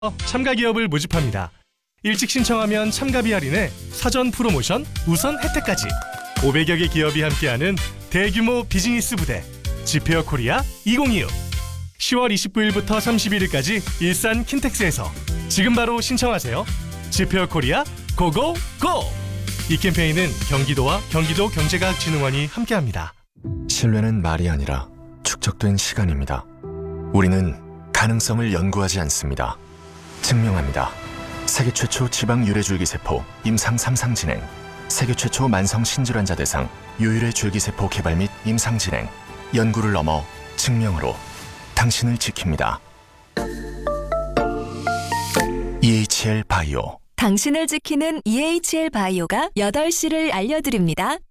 참가 기업을 모집합니다. 일찍 신청하면 참가비 할인에 사전 프로모션, 우선 혜택까지 500여 개 기업이 함께하는 대규모 비즈니스 부대 지페어 코리아 2025 10월 29일부터 31일까지 일산 킨텍스에서 지금 바로 신청하세요. 지페어 코리아 고고고! 이 캠페인은 경기도와 경기도 경제과학진흥원이 함께합니다. 신뢰는 말이 아니라 축적된 시간입니다. 우리는 가능성을 연구하지 않습니다. 증명합니다. 세계 최초 지방 유래줄기세포 임상 3상 진행, 세계 최초 만성 신질환자 대상 유일의 줄기세포 개발 및 임상 진행, 연구를 넘어 증명으로 당신을 지킵니다. EHL 바이오. 당신을 지키는 EHL 바이오가 8시를 알려드립니다.